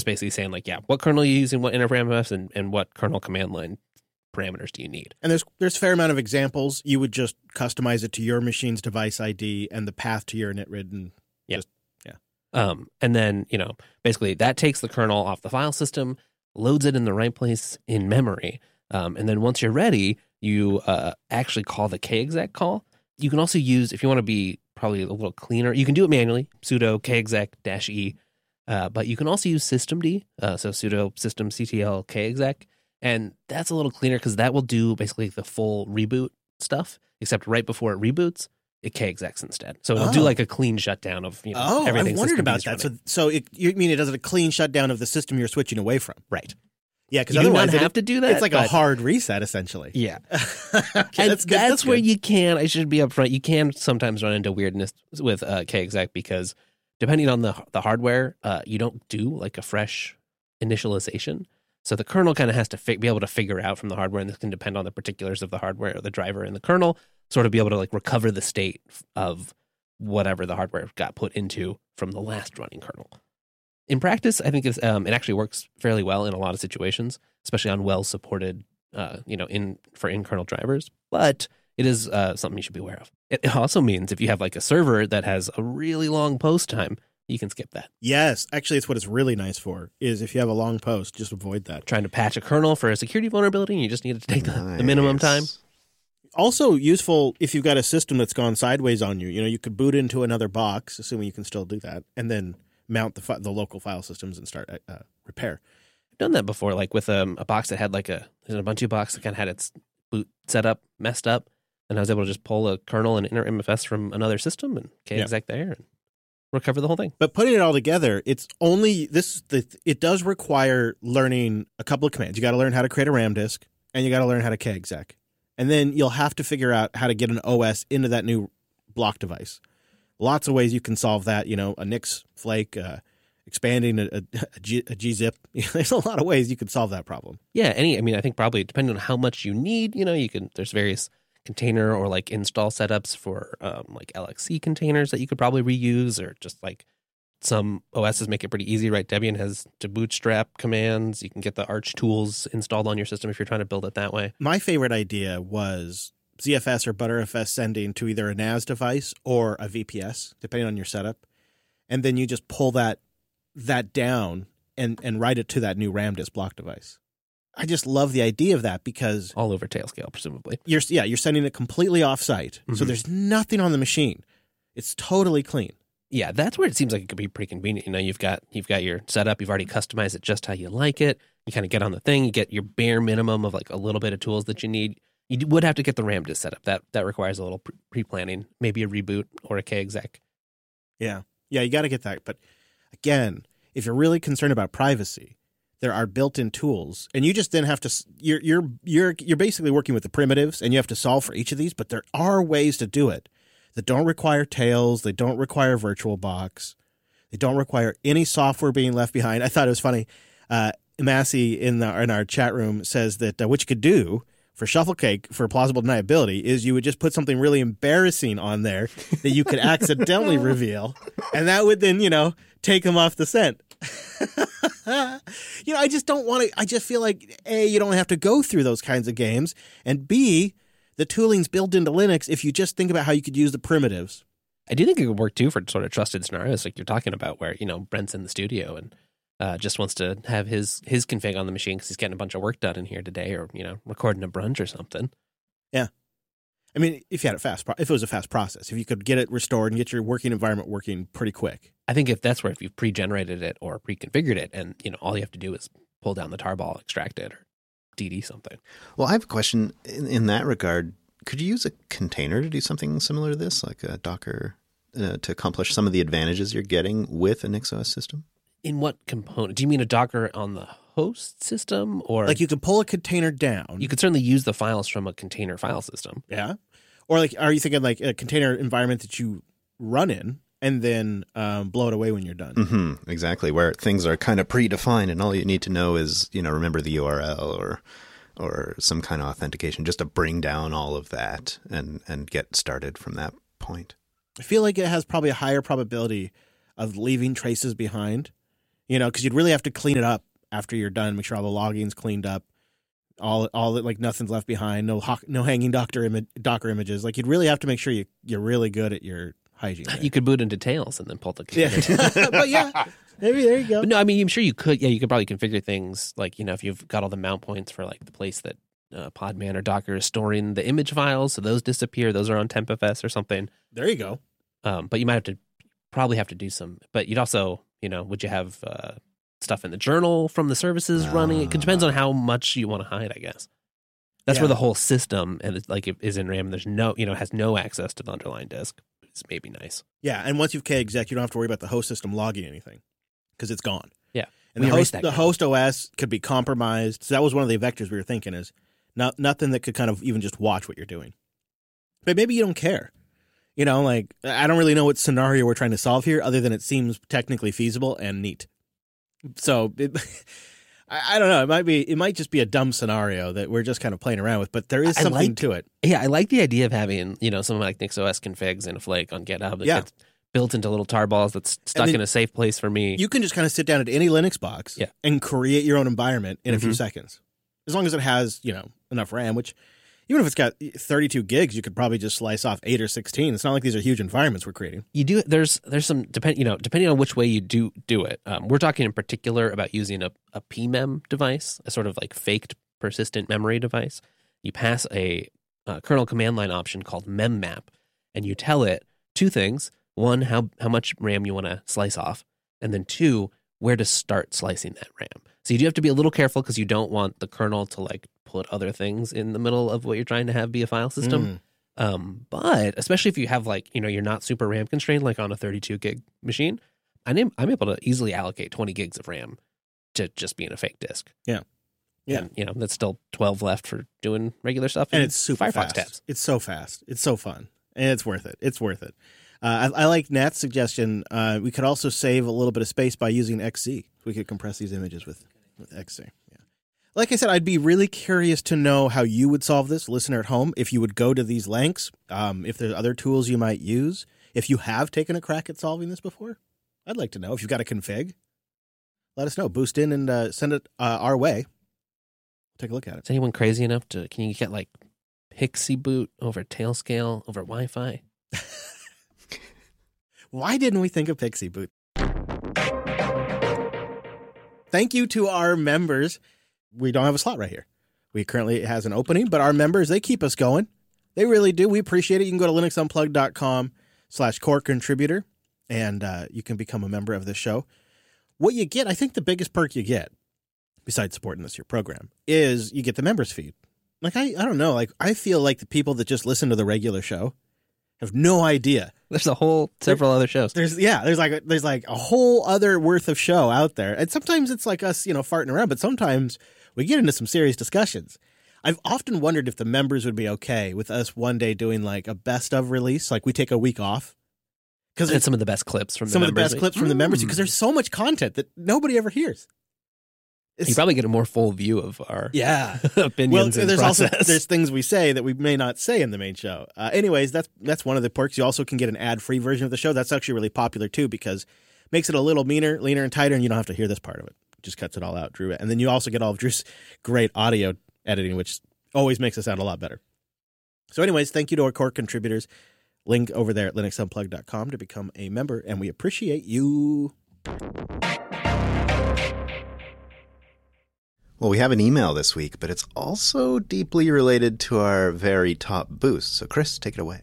basically saying like, yeah, what kernel you using, what inner parameters, and what kernel command line parameters do you need? And there's a fair amount of examples. You would just customize it to your machine's device ID and the path to your init-rid. And and then, basically that takes the kernel off the file system, loads it in the right place in memory. And then once you're ready, you actually call the kexec call. You can also use, if you want to be probably a little cleaner, you can do it manually, sudo kexec-e. But you can also use systemd, so sudo systemctl kexec. And that's a little cleaner because that will do basically the full reboot stuff, except right before it reboots, it kexecs instead. So it'll do like a clean shutdown of everything. I wondered about that. So you mean it does a clean shutdown of the system you're switching away from? Right. Yeah, because you do otherwise not have to do that. It's like a hard reset, essentially. Yeah. Okay, and that's where you can, I should be upfront, you can sometimes run into weirdness with kexec because depending on the hardware, you don't do like a fresh initialization. So the kernel kind of has to be able to figure out from the hardware, and this can depend on the particulars of the hardware or the driver in the kernel, sort of be able to like recover the state of whatever the hardware got put into from the last running kernel. In practice, I think it actually works fairly well in a lot of situations, especially on well-supported, for in-kernel drivers. But it is something you should be aware of. It also means if you have like a server that has a really long post time, you can skip that. Yes. Actually, it's what it's really nice for, is if you have a long post, just avoid that. Trying to patch a kernel for a security vulnerability, and you just need to take the minimum time. Also useful if you've got a system that's gone sideways on you. You could boot into another box, assuming you can still do that, and then mount the local file systems and start repair. I've done that before, like with a box that had like a Ubuntu box that kind of had its boot setup messed up, and I was able to just pull a kernel and inner MFS from another system and kexec there and recover the whole thing. But putting it all together, it's only it does require learning a couple of commands. You got to learn how to create a RAM disk, and you got to learn how to kexec. And then you'll have to figure out how to get an OS into that new block device. Lots of ways you can solve that, a NIX flake, expanding a gzip. There's a lot of ways you can solve that problem. Yeah, I think probably depending on how much you need, there's various container or like install setups for like LXC containers that you could probably reuse, or just like some OSs make it pretty easy, right? Debian has to bootstrap commands. You can get the Arch tools installed on your system if you're trying to build it that way. My favorite idea was ZFS or Btrfs sending to either a NAS device or a VPS, depending on your setup. And then you just pull that down and write it to that new RAM disk block device. I just love the idea of that because all over Tailscale, presumably. You're sending it completely off-site. Mm-hmm. So there's nothing on the machine. It's totally clean. Yeah, that's where it seems like it could be pretty convenient. You've got your setup, you've already customized it just how you like it. You kind of get on the thing, you get your bare minimum of like a little bit of tools that you need. You would have to get the RAM disk set up. That requires a little pre-planning, maybe a reboot or a kexec. Yeah, you got to get that. But again, if you're really concerned about privacy, there are built-in tools, and you just then have to. You're basically working with the primitives, and you have to solve for each of these. But there are ways to do it that don't require tails. They don't require VirtualBox. They don't require any software being left behind. I thought it was funny. Massey in our chat room says that what you could do for Shufflecake for plausible deniability is you would just put something really embarrassing on there that you could accidentally reveal, and that would then take them off the scent. I just don't want to. I just feel like A, you don't have to go through those kinds of games, and B, the tooling's built into Linux if you just think about how you could use the primitives. I do think it could work too for sort of trusted scenarios like you're talking about, where Brent's in the studio and just wants to have his config on the machine because he's getting a bunch of work done in here today, or recording a brunch or something. Yeah, I mean, if you had if it was a fast process, if you could get it restored and get your working environment working pretty quick. I think if you've pre-generated it or pre-configured it, and all you have to do is pull down the tarball, extract it, or DD something. Well, I have a question in that regard. Could you use a container to do something similar to this, like a Docker, to accomplish some of the advantages you're getting with a NixOS system? In what component? Do you mean a Docker on the host system, or like you could pull a container down? You could certainly use the files from a container file system. Yeah, or like, are you thinking like a container environment that you run in and then blow it away when you're done? Mm-hmm, exactly, where things are kind of predefined, and all you need to know is remember the URL or some kind of authentication, just to bring down all of that and get started from that point. I feel like it has probably a higher probability of leaving traces behind because you'd really have to clean it up after you're done. Make sure all the logging's cleaned up, all that, like nothing's left behind. No hanging Docker images. Like you'd really have to make sure you're really good at your hygiene. There. You could boot into Tails and then pull the computer. Yeah. But yeah, maybe there you go. But no, I mean, I'm sure you could. Yeah, you could probably configure things like, if you've got all the mount points for like the place that Podman or Docker is storing the image files, so those disappear. Those are on TempFS or something. There you go. But you might probably have to do some. But you'd also, would you have stuff in the journal from the services running? It depends on how much you want to hide, I guess. That's where the whole system and it's like it is in RAM. There's no, has no access to the underlying disk. It's maybe nice. Yeah, and once you've kexec, you don't have to worry about the host system logging anything because it's gone. Yeah, and the host OS could be compromised. So that was one of the vectors we were thinking is nothing that could kind of even just watch what you're doing. But maybe you don't care. Like I don't really know what scenario we're trying to solve here, other than it seems technically feasible and neat. So I don't know. It might just be a dumb scenario that we're just kind of playing around with, but there is something to it. Yeah, I like the idea of having, something like NixOS configs in a Flake on GitHub that gets built into little tarballs that's stuck in a safe place for me. You can just kind of sit down at any Linux box and create your own environment in a few seconds. As long as it has, enough RAM, which even if it's got 32 gigs, you could probably just slice off 8 or 16. It's not like these are huge environments we're creating. You do. There's some depending on which way you do it. We're talking in particular about using a PMEM device, a sort of like faked persistent memory device. You pass a kernel command line option called memmap, and you tell it two things: one, how much RAM you want to slice off, and then two, where to start slicing that RAM. So you do have to be a little careful because you don't want the kernel to like put other things in the middle of what you're trying to have be a file system. But especially if you have like, you're not super RAM constrained, like on a 32 gig machine, I'm able to easily allocate 20 gigs of RAM to just being a fake disk. Yeah. Yeah. And, that's still 12 left for doing regular stuff. And it's super Firefox fast. Tabs. It's so fast. It's so fun. And it's worth it. It's worth it. I like Nat's suggestion. We could also save a little bit of space by using XZ. We could compress these images with XZ. Yeah. Like I said, I'd be really curious to know how you would solve this, listener at home, if you would go to these lengths, if there's other tools you might use, if you have taken a crack at solving this before. I'd like to know. If you've got a config, let us know. Boost in and send it our way. Take a look at it. Is anyone crazy enough can you get like Pixie boot over Tailscale over Wi-Fi? Why didn't we think of Pixie boot? Thank you to our members. We don't have a slot right here. We currently has an opening, but our members, they keep us going. They really do. We appreciate it. You can go to linuxunplugged.com/core contributor, and you can become a member of this show. What you get, I think the biggest perk you get, besides supporting this your program, is you get the members feed. Like, I don't know. Like, I feel like the people that just listen to the regular show have no idea. There's several other shows. There's like a whole other worth of show out there. And sometimes it's like us, farting around, but sometimes we get into some serious discussions. I've often wondered if the members would be okay with us one day doing like a best of release, like we take a week off. Because some of the best clips from the members. Because there's so much content that nobody ever hears. You probably get a more full view of our Well, opinions. there's also things we say that we may not say in the main show. Anyways, that's one of the perks. You also can get an ad-free version of the show. That's actually really popular too because it makes it a little leaner and tighter, and you don't have to hear this part of it. It just cuts it all out, Drew. And then you also get all of Drew's great audio editing, which always makes it sound a lot better. So anyways, thank you to our core contributors. Link over there at linuxunplugged.com to become a member, and we appreciate you. Well, we have an email this week, but it's also deeply related to our very top boost. So, Chris, take it away.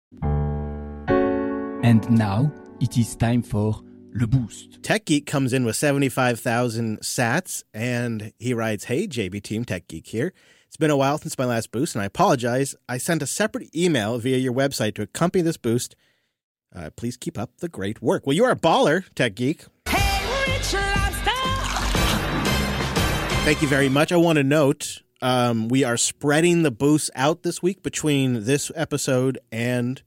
And now it is time for Le Boost. Tech Geek comes in with 75,000 sats, and he writes, "Hey, JB Team, Tech Geek here. It's been a while since my last boost, and I apologize. I sent a separate email via your website to accompany this boost. Please keep up the great work." Well, you are a baller, Tech Geek. Hey, Rich Lobster! Thank you very much. I want to note we are spreading the boosts out this week between this episode and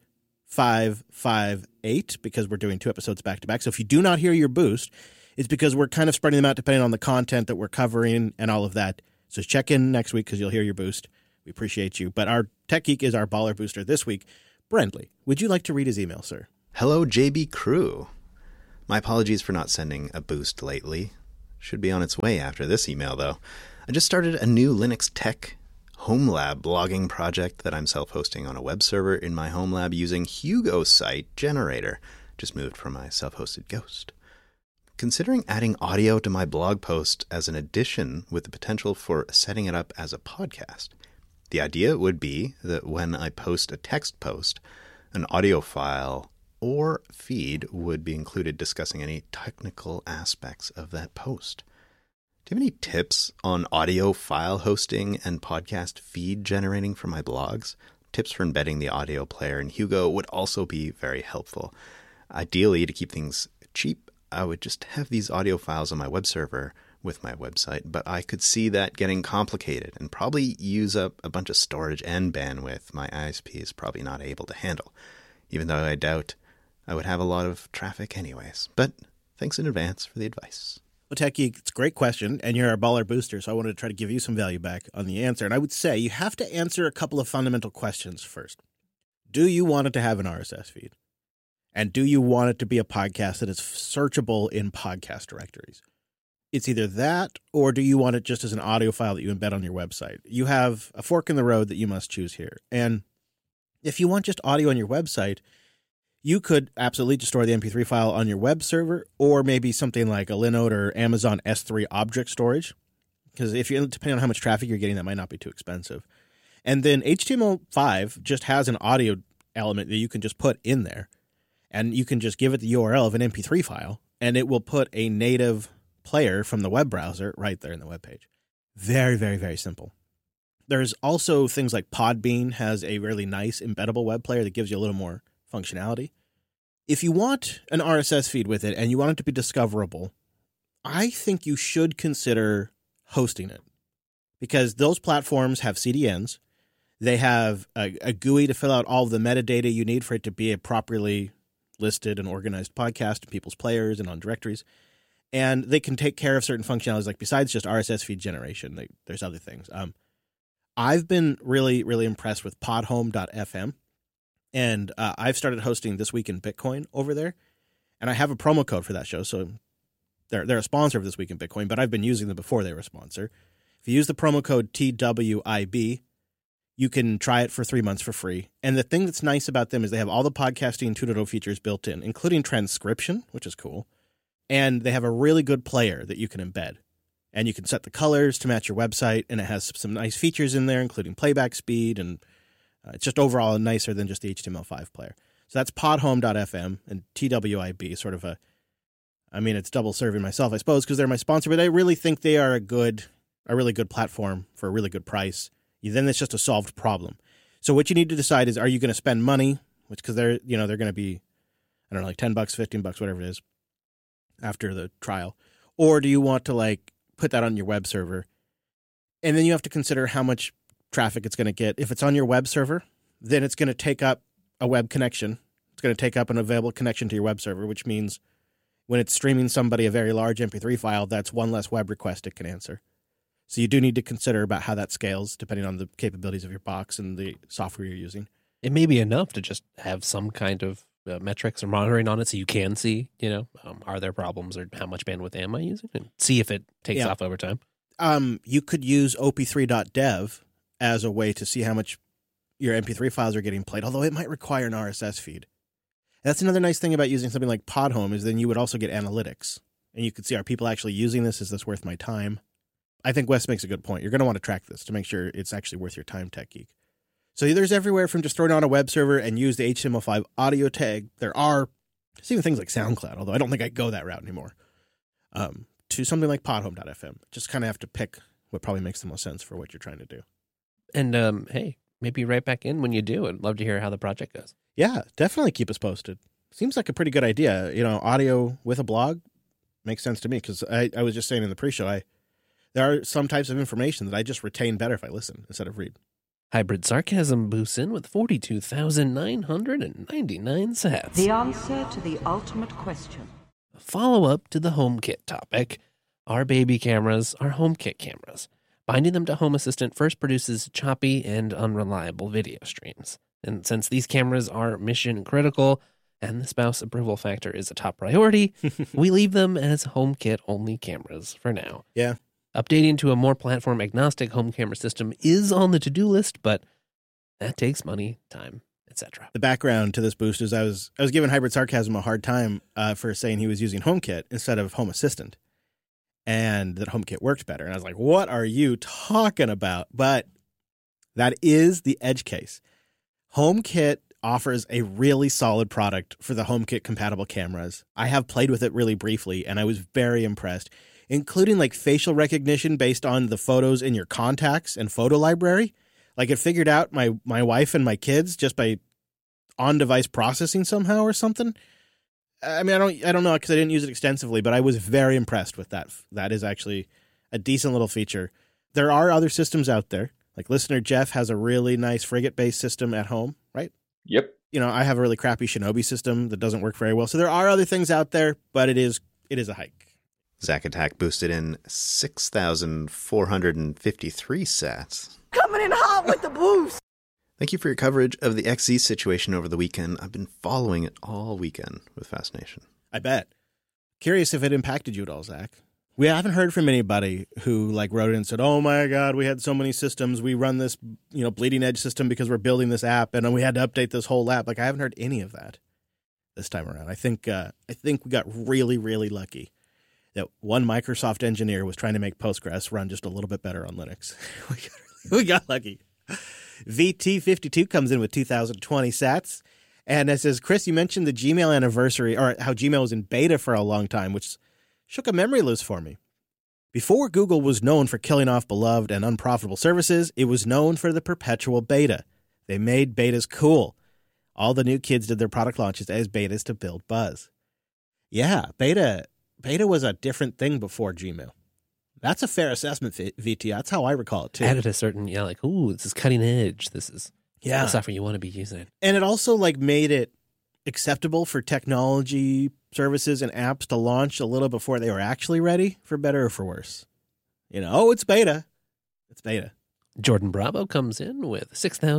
558 because we're doing 2 episodes back to back. So if you do not hear your boost, it's because we're kind of spreading them out depending on the content that we're covering and all of that. So check in next week because you'll hear your boost. We appreciate you. But our Tech Geek is our baller booster this week. Brendley, would you like to read his email, sir? Hello, JB Crew. My apologies for not sending a boost lately. Should be on its way after this email, though. I just started a new Linux Tech home lab blogging project that I'm self-hosting on a web server in my home lab using Hugo Site Generator. Just moved from my self-hosted Ghost. Considering adding audio to my blog post as an addition with the potential for setting it up as a podcast. The idea would be that when I post a text post, an audio file or feed would be included discussing any technical aspects of that post. Do you have any tips on audio file hosting and podcast feed generating for my blogs? Tips for embedding the audio player in Hugo would also be very helpful. Ideally, to keep things cheap, I would just have these audio files on my web server with my website, but I could see that getting complicated and probably use up a bunch of storage and bandwidth my ISP is probably not able to handle, even though I doubt I would have a lot of traffic anyways. But thanks in advance for the advice. Well, Tech Geek, it's a great question, and you're our baller booster, so I wanted to try to give you some value back on the answer. And I would say you have to answer a couple of fundamental questions first. Do you want it to have an RSS feed? And do you want it to be a podcast that is searchable in podcast directories? It's either that, or do you want it just as an audio file that you embed on your website? You have a fork in the road that you must choose here. And if you want just audio on your website, you could absolutely just store the MP3 file on your web server, or maybe something like a Linode or Amazon S3 object storage, because if you depending on how much traffic you're getting, that might not be too expensive. And then HTML5 just has an audio element that you can just put in there, and you can just give it the URL of an MP3 file, and it will put a native player from the web browser right there in the web page. Very, very, very simple. There's also things like Podbean has a really nice embeddable web player that gives you a little more functionality. If you want an RSS feed with it and you want it to be discoverable, I think you should consider hosting it, because those platforms have CDNs. They have a GUI to fill out all of the metadata you need for it to be a properly listed and organized podcast in people's players and on directories. And they can take care of certain functionalities, like besides just RSS feed generation, there's other things. I've been really, really impressed with podhome.fm. And I've started hosting This Week in Bitcoin over there. And I have a promo code for that show. So they're a sponsor of This Week in Bitcoin, but I've been using them before they were a sponsor. If you use the promo code TWIB, you can try it for 3 months for free. And the thing that's nice about them is they have all the podcasting 2.0 features built in, including transcription, which is cool. And they have a really good player that you can embed. And you can set the colors to match your website. And it has some nice features in there, including playback speed, and it's just overall nicer than just the HTML5 player. So that's podhome.fm, and TWIB, sort of it's double serving myself, I suppose, because they're my sponsor, but I really think they are a really good platform for a really good price. Then it's just a solved problem. So what you need to decide is, are you going to spend money, because they're going to be, I don't know, like $10, $15, whatever it is, after the trial, or do you want to put that on your web server? And then you have to consider how much traffic it's going to get. If it's on your web server, then it's going to take up a web connection. It's going to take up an available connection to your web server, which means when it's streaming somebody a very large MP3 file, that's one less web request it can answer. So you do need to consider about how that scales depending on the capabilities of your box and the software you're using. It may be enough to just have some kind of metrics or monitoring on it, so you can see, are there problems or how much bandwidth am I using, and see if it takes off over time. You could use op3.dev as a way to see how much your MP3 files are getting played, although it might require an RSS feed. That's another nice thing about using something like Podhome, is then you would also get analytics. And you could see, are people actually using this? Is this worth my time? I think Wes makes a good point. You're going to want to track this to make sure it's actually worth your time, Tech Geek. So there's everywhere from just throwing on a web server and use the HTML5 audio tag. There's even things like SoundCloud, although I don't think I go that route anymore, to something like podhome.fm. Just kind of have to pick what probably makes the most sense for what you're trying to do. And hey, maybe right back in when you do. I'd love to hear how the project goes. Yeah, definitely keep us posted. Seems like a pretty good idea. Audio with a blog makes sense to me, because I was just saying in the pre-show, there are some types of information that I just retain better if I listen instead of read. Hybrid Sarcasm boosts in with 42,999 sats. The answer to the ultimate question. Follow-up to the HomeKit topic. Our baby cameras are HomeKit cameras. Binding them to Home Assistant first produces choppy and unreliable video streams. And since these cameras are mission critical, and the spouse approval factor is a top priority, we leave them as HomeKit-only cameras for now. Yeah. Updating to a more platform-agnostic home camera system is on the to-do list, but that takes money, time, etc. The background to this boost is I was giving Hybrid Sarcasm a hard time for saying he was using HomeKit instead of Home Assistant, and that HomeKit worked better. And I was like, what are you talking about? But that is the edge case. HomeKit offers a really solid product for the HomeKit compatible cameras. I have played with it really briefly, and I was very impressed, including like facial recognition based on the photos in your contacts and photo library. Like it figured out my wife and my kids just by on-device processing somehow or something. I mean, I don't know because I didn't use it extensively, but I was very impressed with that. That is actually a decent little feature. There are other systems out there. Like listener Jeff has a really nice Frigate-based system at home, right? Yep. You know, I have a really crappy Shinobi system that doesn't work very well. So there are other things out there, but it is a hike. Zack Attack boosted in 6,453 sats. Coming in hot with the boost. Thank you for your coverage of the XZ situation over the weekend. I've been following it all weekend with fascination. I bet. Curious if it impacted you at all, Zach. We haven't heard from anybody who like wrote in and said, "Oh my God, we had so many systems. We run this, bleeding edge system because we're building this app, and we had to update this whole app." Like I haven't heard any of that this time around. I think we got really, really lucky that one Microsoft engineer was trying to make Postgres run just a little bit better on Linux. We got lucky. VT52 comes in with 2020 sats, and it says, Chris, you mentioned the Gmail anniversary, or how Gmail was in beta for a long time, which shook a memory loose for me. Before Google was known for killing off beloved and unprofitable services, it was known for the perpetual beta. They made betas cool. All the new kids did their product launches as betas to build buzz. Yeah, beta was a different thing before Gmail. That's a fair assessment, VT. That's how I recall it, too. Added a certain, this is cutting edge. This is the software you want to be using. And it also made it acceptable for technology services and apps to launch a little before they were actually ready, for better or for worse. It's beta. It's beta. Jordan Bravo comes in with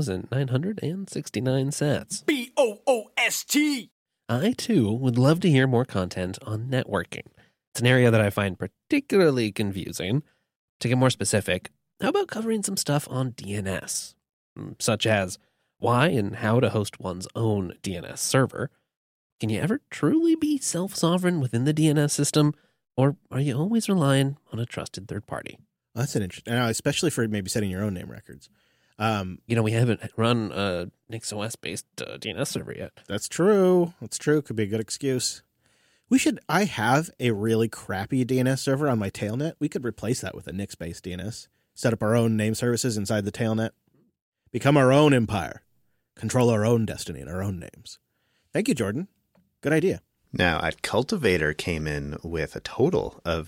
6,969 sats. BOOST. I, too, would love to hear more content on networking. It's an area that I find particularly confusing. To get more specific, how about covering some stuff on DNS, such as why and how to host one's own DNS server? Can you ever truly be self-sovereign within the DNS system, or are you always relying on a trusted third party? That's an interesting, especially for maybe setting your own name records. We haven't run a NixOS-based DNS server yet. That's true. Could be a good excuse. I have a really crappy DNS server on my Tailnet. We could replace that with a Nix-based DNS. Set up our own name services inside the Tailnet. Become our own empire. Control our own destiny and our own names. Thank you, Jordan. Good idea. Now, at Cultivator came in with a total of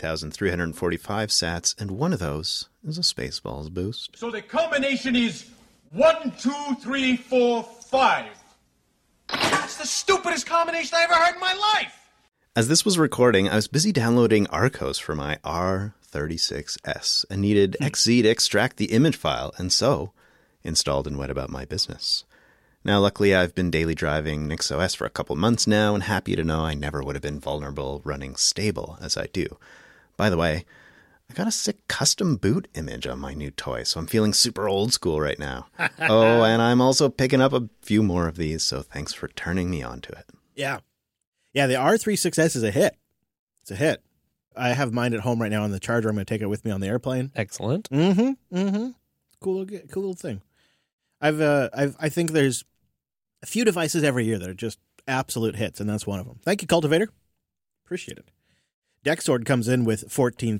19,345 sats, and one of those is a Spaceballs boost. So the combination is 1, 2, 3, 4, 5. That's the stupidest combination I ever heard in my life. As this was recording, I was busy downloading Arcos for my R36S and needed XZ to extract the image file, and so installed and went about my business. Now, luckily, I've been daily driving NixOS for a couple months now, and happy to know I never would have been vulnerable running stable as I do. By the way, I got a sick custom boot image on my new toy, so I'm feeling super old school right now. Oh, and I'm also picking up a few more of these, so thanks for turning me on to it. Yeah. Yeah, the R36S is a hit. It's a hit. I have mine at home right now on the charger. I'm going to take it with me on the airplane. Excellent. Mm-hmm. Cool little thing. I think there's a few devices every year that are just absolute hits, and that's one of them. Thank you, Cultivator. Appreciate it. Dexord comes in with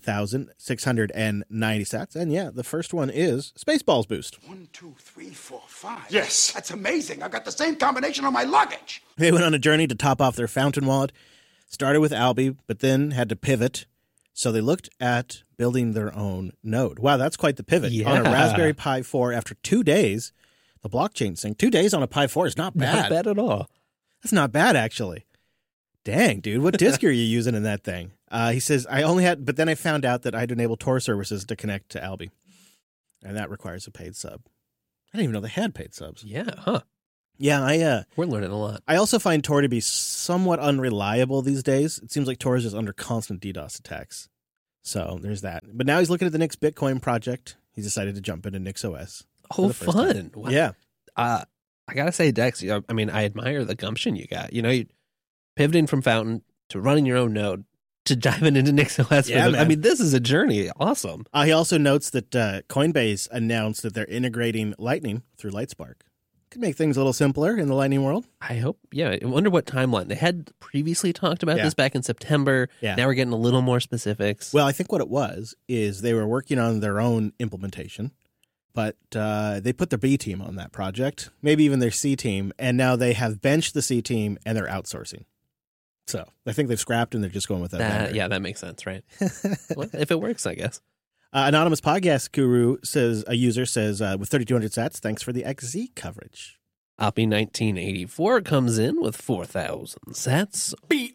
14,690 sats, and yeah, the first one is Spaceballs boost. 1, 2, 3, 4, 5. Yes. That's amazing. I've got the same combination on my luggage. They went on a journey to top off their Fountain wallet, started with Alby, but then had to pivot, so they looked at building their own node. Wow, that's quite the pivot. Yeah. On a Raspberry Pi 4 after 2 days, the blockchain sync. 2 days on a Pi 4 is not bad. Not bad at all. That's not bad, actually. Dang, dude, what disk are you using in that thing? He says, but then I found out that I had to enable Tor services to connect to Alby. And that requires a paid sub. I didn't even know they had paid subs. Yeah, huh. Yeah, We're learning a lot. I also find Tor to be somewhat unreliable these days. It seems like Tor is just under constant DDoS attacks. So there's that. But now he's looking at the Nix Bitcoin project. He's decided to jump into NixOS. Oh, fun. Wow. Yeah. I gotta say, Dex, I mean, I admire the gumption you got. You know, you pivoting from Fountain to running your own node to diving into NixOS. Yeah, man. I mean, this is a journey. Awesome. He also notes that Coinbase announced that they're integrating Lightning through Lightspark. Could make things a little simpler in the Lightning world. I hope. Yeah. I wonder what timeline. They had previously talked about Yeah. this back in September. Yeah. Now we're getting a little more specifics. Well, I think what it was is they were working on their own implementation, but they put their B team on that project, maybe even their C team, and now they have benched the C team and they're outsourcing. So I think they've scrapped and they're just going with that. vendor. Yeah, that makes sense, right? Well, if it works, I guess. Anonymous Podcast Guru says, a user says, with 3,200 sats, thanks for the XZ coverage. Oppie 1984 comes in with 4,000 sats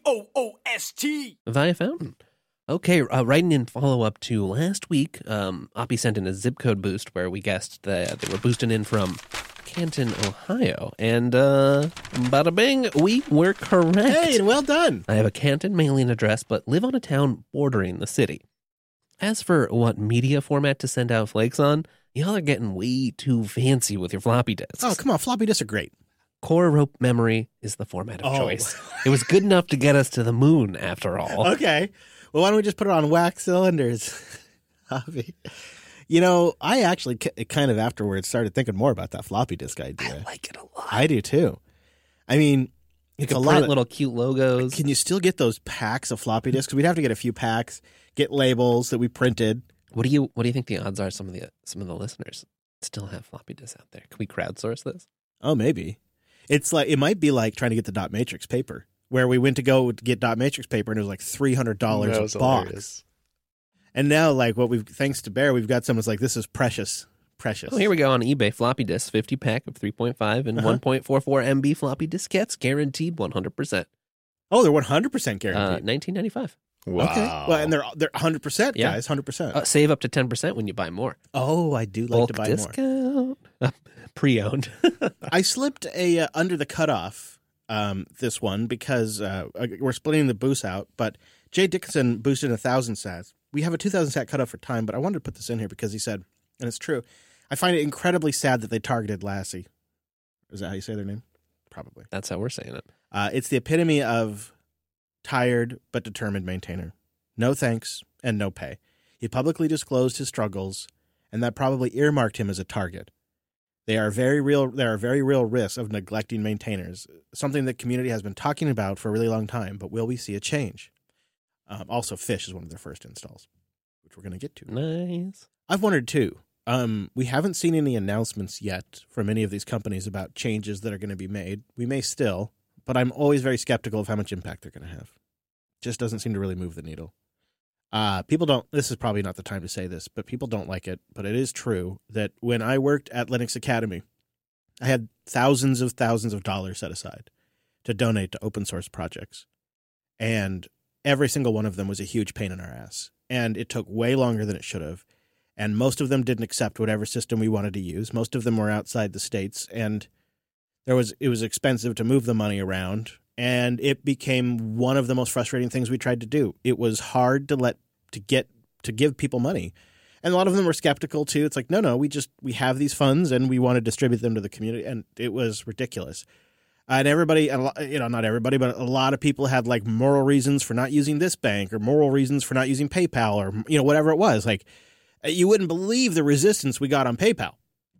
B-O-O-S-T. via Fountain. Okay, writing in follow-up to last week, Oppie sent in a zip code boost where we guessed that they were boosting in from Canton, Ohio. And bada bing, we were correct. Hey, well done. I have a Canton mailing address, but live on a town bordering the city. As for what media format to send out flakes on, y'all are getting way too fancy with your floppy disks. Oh, come on. Floppy disks are great. Core rope memory is the format of Oh. choice. It was good enough to get us to the moon, after all. Okay. Well, why don't we just put it on wax cylinders? Hobby. You know, I actually kind of afterwards started thinking more about that floppy disk idea. I like it a lot. I do too. I mean, You it's can a lot print of little cute logos. Can you still get those packs of floppy disks? We'd have to get a few packs, get labels that we printed. What do you think the odds are some of the listeners still have floppy disks out there? Can we crowdsource this? Oh, maybe. It's like, it might be like trying to get the dot matrix paper, where we went to go get dot matrix paper and it was like $300 a box. And now, like, thanks to Bear, we've got someone's like, this is precious. Oh, here we go on eBay. Floppy disks, 50 pack of 3.5 and 1.44 MB floppy diskettes, guaranteed 100%. Oh, they're 100% guaranteed. 1995. Wow. Okay. Well, and they're 100%, Yeah. guys, 100%. Save up to 10% when you buy more. Oh, I do like Bulk to buy more. discount. Pre-owned. I slipped a under the cutoff this one because we're splitting the boost out, but Jay Dickinson boosted 1,000 sats. We have a 2,000 sat cutoff for time, but I wanted to put this in here because he said, and it's true, I find it incredibly sad that they targeted Lassie. Is that how you say their name? Probably. That's how we're saying it. It's the epitome of tired but determined maintainer. No thanks and no pay. He publicly disclosed his struggles, and that probably earmarked him as a target. There are very real risks of neglecting maintainers, something the community has been talking about for a really long time, but will we see a change? Also, Fish is one of their first installs, which we're going to get to. Nice. I've wondered, too. We haven't seen any announcements yet from any of these companies about changes that are going to be made. We may still, but I'm always very skeptical of how much impact they're going to have. Just doesn't seem to really move the needle. People don't, this is probably not the time to say this, but people don't like it. But it is true that when I worked at Linux Academy, I had thousands of dollars set aside to donate to open source projects. And every single one of them was a huge pain in our ass. And it took way longer than it should have. And most of them didn't accept whatever system we wanted to use. Most of them were outside the States. And it was expensive to move the money around. And it became one of the most frustrating things we tried to do. It was hard to give people money. And a lot of them were skeptical too. It's like, no, we have these funds and we want to distribute them to the community. And it was ridiculous. And everybody, not everybody, but a lot of people had like moral reasons for not using this bank or moral reasons for not using PayPal or, whatever it was. Like, you wouldn't believe the resistance we got on PayPal.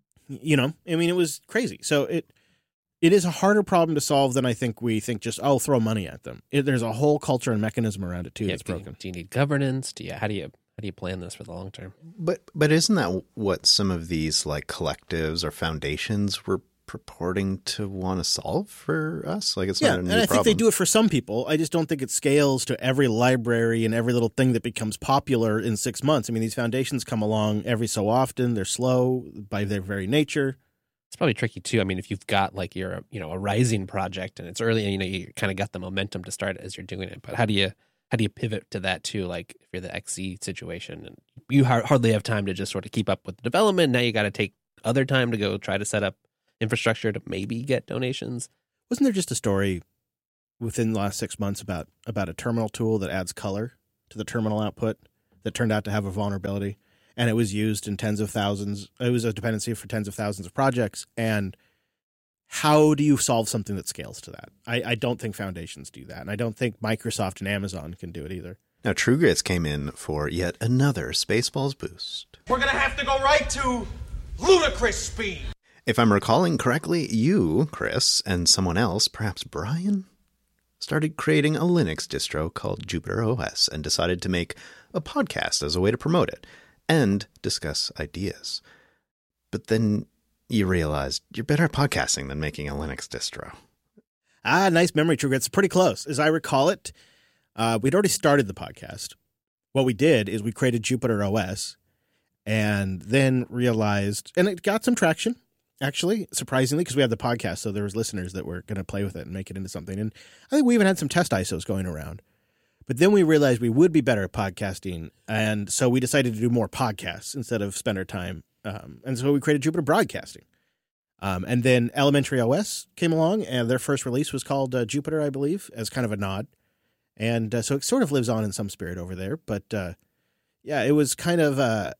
It was crazy. So it is a harder problem to solve than I think we think just, throw money at them. There's a whole culture and mechanism around it too that's broken. Do you need governance? How do you plan this for the long term? But isn't that what some of these like collectives or foundations were purporting to want to solve for us? Like, it's not a new problem. And I think they do it for some people. I just don't think it scales to every library and every little thing that becomes popular in 6 months. I mean, these foundations come along every so often. They're slow by their very nature. It's probably tricky too. I mean, if you've got like your, a rising project and it's early and, you kind of got the momentum to start as you're doing it, but how do you pivot to that too? Like if you're the XZ situation and you hardly have time to just sort of keep up with the development. Now you got to take other time to go try to set up infrastructure to maybe get donations. Wasn't there just a story within the last 6 months about a terminal tool that adds color to the terminal output that turned out to have a vulnerability, and it was used in tens of thousands. It was a dependency for tens of thousands of projects. And how do you solve something that scales to that? I don't think foundations do that, and I don't think Microsoft and Amazon can do it either. Now, TrueGrits came in for yet another Spaceballs boost. We're gonna have to go right to ludicrous speed. If I'm recalling correctly, you, Chris, and someone else, perhaps Brian, started creating a Linux distro called Jupiter OS and decided to make a podcast as a way to promote it and discuss ideas. But then you realized you're better at podcasting than making a Linux distro. Nice memory, TrueGrits. It's pretty close. As I recall it, we'd already started the podcast. What we did is we created Jupiter OS and then realized, and it got some traction, actually, surprisingly, because we had the podcast, so there was listeners that were going to play with it and make it into something. And I think we even had some test ISOs going around. But then we realized we would be better at podcasting, and so we decided to do more podcasts instead of spend our time. And so we created Jupiter Broadcasting. And then Elementary OS came along, and their first release was called Jupiter, I believe, as kind of a nod. And so it sort of lives on in some spirit over there. But yeah, it was kind of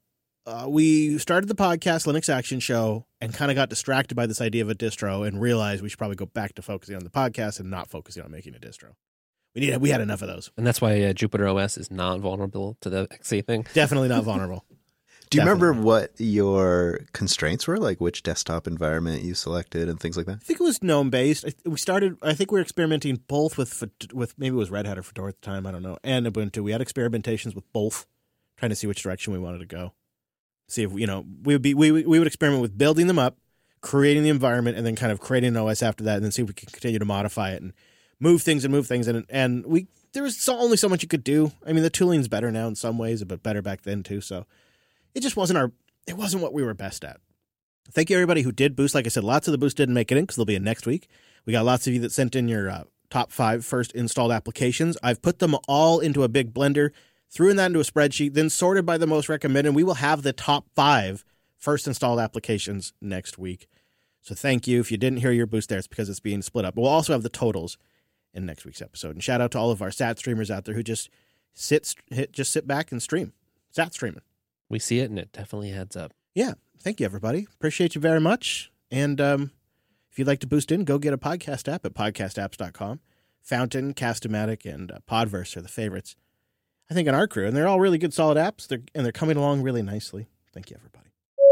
we started the podcast, Linux Action Show, and kind of got distracted by this idea of a distro and realized we should probably go back to focusing on the podcast and not focusing on making a distro. We had enough of those. And that's why Jupiter OS is not vulnerable to the XE thing. Definitely not vulnerable. Do you remember what your constraints were, like which desktop environment you selected and things like that? I think it was GNOME-based. I think we were experimenting both with maybe it was Red Hat or Fedora at the time, I don't know, and Ubuntu. We had experimentations with both, trying to see which direction we wanted to go. See if, we would experiment with building them up, creating the environment, and then kind of creating an OS after that, and then see if we could continue to modify it and move things. And there was only so much you could do. I mean, the tooling's better now in some ways, but better back then too. So it just wasn't what we were best at. Thank you everybody who did boost. Like I said, lots of the boost didn't make it in because they'll be in next week. We got lots of you that sent in your top 5 first installed applications. I've put them all into a big blender, threw that into a spreadsheet, then sorted by the most recommended. We will have the top 5 first installed applications next week. So thank you. If you didn't hear your boost there, it's because it's being split up. But we'll also have the totals in next week's episode. And shout out to all of our sat streamers out there who just sit back and stream. Sat streaming. We see it, and it definitely adds up. Yeah. Thank you, everybody. Appreciate you very much. And if you'd like to boost in, go get a podcast app at podcastapps.com. Fountain, Cast-O-Matic, and Podverse are the favorites, I think, in our crew. And they're all really good, solid apps. They're coming along really nicely. Thank you, everybody.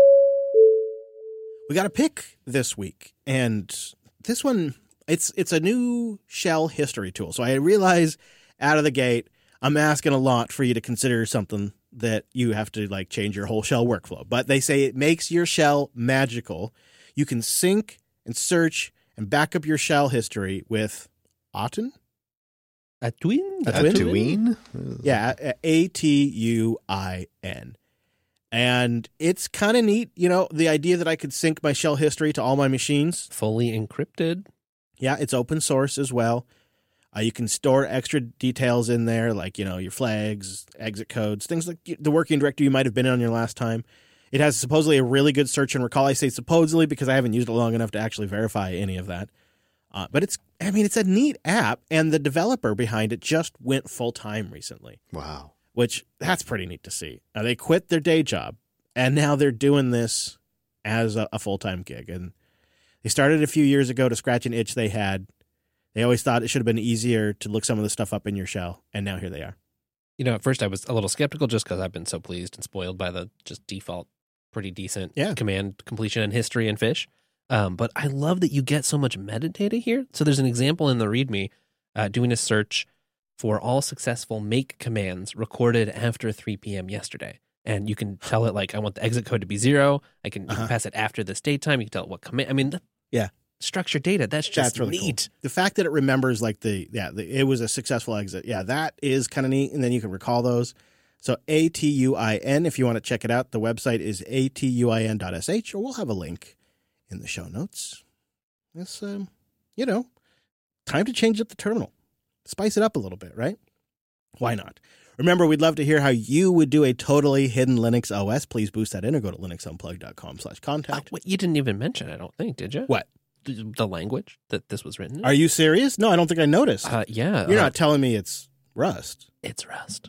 We got a pick this week. And this one, it's a new shell history tool. So I realize out of the gate, I'm asking a lot for you to consider something that you have to like change your whole shell workflow. But they say it makes your shell magical. You can sync and search and back up your shell history with Atuin? Atuin? Yeah, Atuin. And it's kind of neat, the idea that I could sync my shell history to all my machines. Fully encrypted. Yeah, it's open source as well. You can store extra details in there, like, your flags, exit codes, things like the working directory you might have been in on your last time. It has supposedly a really good search and recall. I say supposedly because I haven't used it long enough to actually verify any of that. But it's a neat app, and the developer behind it just went full-time recently. Wow. Which, that's pretty neat to see. They quit their day job, and now they're doing this as a full-time gig. And they started a few years ago to scratch an itch they had. They always thought it should have been easier to look some of the stuff up in your shell, and now here they are. At first I was a little skeptical just because I've been so pleased and spoiled by the just default pretty decent command completion and history and fish. But I love that you get so much metadata here. So there's an example in the README doing a search for all successful make commands recorded after 3 p.m. yesterday. And you can tell it, like, I want the exit code to be 0. You can pass it after this date time. You can tell it what command. Structured data. That's just really neat. Cool. The fact that it remembers, like, it was a successful exit. Yeah, that is kind of neat. And then you can recall those. So Atuin, if you want to check it out, the website is atuin.sh, or we'll have a link in the show notes. It's, time to change up the terminal. Spice it up a little bit, right? Why not? Remember, we'd love to hear how you would do a totally hidden Linux OS. Please boost that in or go to linuxunplugged.com/contact. Wait, you didn't even mention, I don't think, did you? What? The language that this was written in? Are you serious? No, I don't think I noticed. Yeah. You're not telling me it's Rust. It's Rust.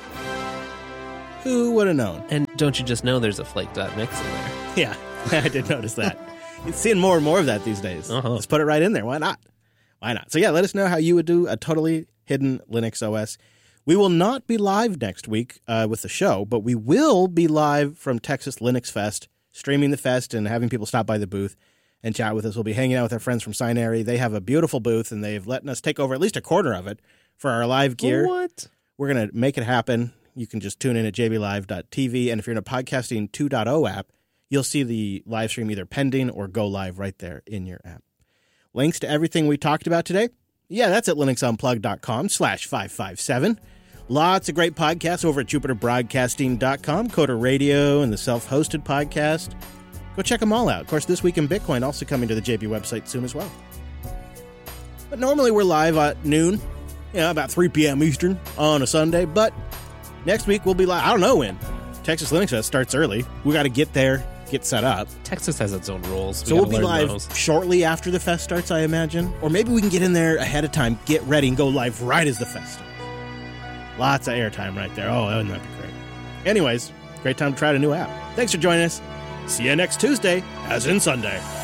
Who would have known? And don't you just know there's a flake.mix in there? Yeah, I did notice that. You're seeing more and more of that these days. Let's put it right in there. Why not? Why not? So yeah, let us know how you would do a totally hidden Linux OS. We will not be live next week with the show, but we will be live from Texas Linux Fest, streaming the fest and having people stop by the booth and chat with us. We'll be hanging out with our friends from Signary. They have a beautiful booth, and they've let us take over at least a quarter of it for our live gear. What? We're going to make it happen. You can just tune in at jblive.tv, and if you're in a Podcasting 2.0 app, you'll see the live stream either pending or go live right there in your app. Links to everything we talked about today, yeah, that's at linuxunplugged.com/557. Lots of great podcasts over at jupiterbroadcasting.com, Coder Radio, and the self-hosted podcast. Go check them all out. Of course, This Week in Bitcoin also coming to the JB website soon as well. But normally we're live at noon, about 3 p.m. Eastern on a Sunday. But next week we'll be live. I don't know when. Texas Linux Fest starts early. We got to get there, get set up. Texas has its own rules. So we'll be live shortly after the fest starts, I imagine. Or maybe we can get in there ahead of time, get ready, and go live right as the fest starts. Lots of airtime right there. Oh, wouldn't that be great? Anyways, great time to try a new app. Thanks for joining us. See you next Tuesday, as in Sunday.